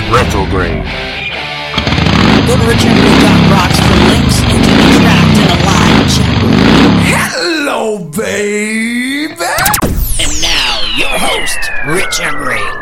Retrograde. Go to RichEmery.rocks for links and to interact in a live chat. Hello, baby! And now, your host, Rich Emery.